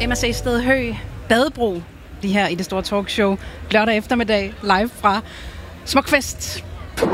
Emma C. Stedhøj, Badebro, de her i det store talkshow, lørdag eftermiddag, live fra Smukfest.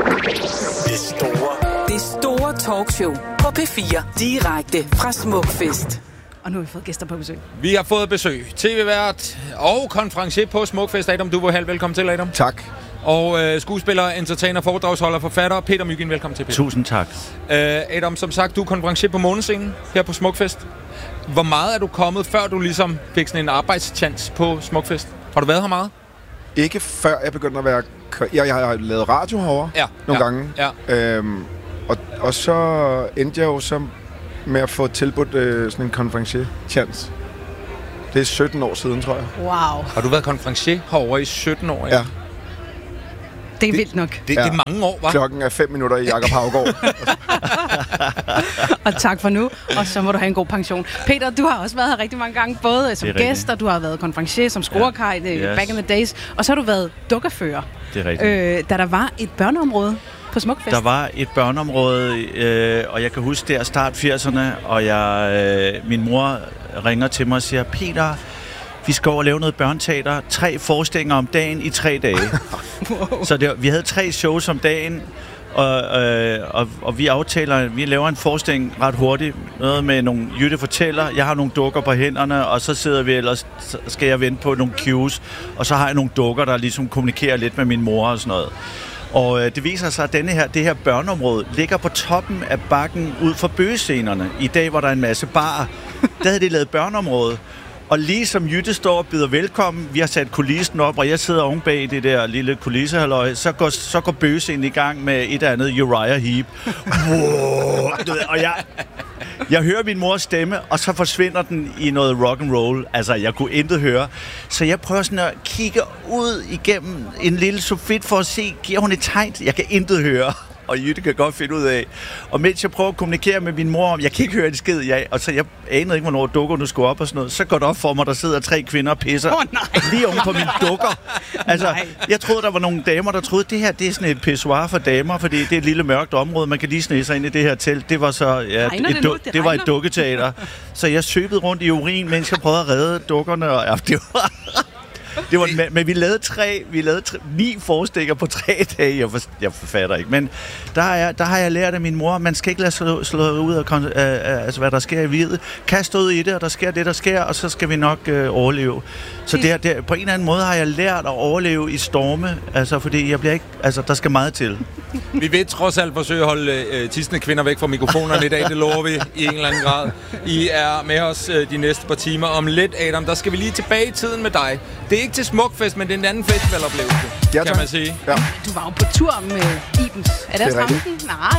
Det store talkshow på P4, direkte fra Smukfest. Og nu har vi fået gæster på besøg. Vi har fået besøg. TV-vært og konferencier på Smukfest. Adam Duvåhald, velkommen til, Adam. Tak. Og skuespiller, entertainer, foredragsholder, forfatter, Peter Mygind, velkommen til, Peter. Tusind tak. Adam, som sagt, du er konferencier på Månescenen her på Smukfest. Hvor meget er du kommet, før du ligesom fik sådan en arbejdschance på Smukfest? Har du været her meget? Ikke før jeg begyndte at være... Jeg har lavet radio herovre nogle gange. Ja. Og så endte jeg jo så med at få tilbudt sådan en konferencier-chance. Det er 17 år siden, tror jeg. Wow. Har du været konferencier herovre i 17 år? Ja. Det er vildt nok. Det er mange år, hva'? Klokken er 5 minutter i Jakob Haugaard. Og tak for nu, og så må du have en god pension. Peter, du har også været her rigtig mange gange, både som gæst, og du har været konferencier som scorekaj back in the days, og så har du været dukkefører. Det er rigtigt. Da der var et børneområde på Smukfest. Der var et børneområde, og jeg kan huske det er start 80'erne, og min mor ringer til mig og siger, Peter, vi skal over og lave noget børneteater. 3 forestillinger om dagen i 3 dage. Wow. Så vi havde 3 shows om dagen, og vi aftaler, vi laver en forestilling ret hurtigt. Noget med nogle Jytte fortæller, jeg har nogle dukker på hænderne, og så sidder vi ellers, skal jeg vente på nogle cues, og så har jeg nogle dukker, der ligesom kommunikerer lidt med min mor og sådan noget. Og det viser sig, at det her børneområde ligger på toppen af bakken ud for bøgescenerne. I dag var der en masse barer. Der havde de lavet børneområde. Og lige som Jytte står og byder velkommen, vi har sat kulissen op, og jeg sidder oven bag det der lille kulissehalløj, så går bøgescenen i gang med et eller andet Uriah Heep. Wow, og jeg hører min mors stemme, og så forsvinder den i noget rock and roll. Altså, jeg kunne intet høre. Så jeg prøver sådan at kigge ud igennem en lille sofit for at se, giver hun et tegn? Jeg kan intet høre. Og Jytte kan godt finde ud af. Og mens jeg prøver at kommunikere med min mor om, jeg kan ikke høre en skid, og så jeg anede ikke, hvornår dukkerne skulle op og sådan noget, så går det op for mig, der sidder 3 kvinder og pisser lige oven på mine dukker. Altså, jeg troede, der var nogle damer, der troede, det her det er sådan et pissoir for damer, fordi det er et lille mørkt område, man kan lige snige sig ind i det her telt. Det var så, det var et dukketeater. Så jeg søbede rundt i urin, mens jeg prøvede at redde dukkerne, og det var... Men vi lavede 9 forestillinger på 3 dage. Jeg forfatter ikke. Men der har jeg lært af min mor, man skal ikke lade slå ud af altså, hvad der sker i livet. Kast ud i det, og der sker det, der sker, og så skal vi nok overleve. Så på en eller anden måde har jeg lært at overleve i storme, altså, fordi jeg bliver ikke, altså, der skal meget til. Vi vil trods alt forsøge at holde tissende kvinder væk fra mikrofonerne i dag. Det lover vi i en eller anden grad. I er med os de næste par timer. Om lidt, Adam, der skal vi lige tilbage i tiden med dig. Det er ikke til Smukfest, men det er en anden festivaloplevelse, kan man sige. Ja. Du var jo på tur med Ibens. Er det også rammen? Nej.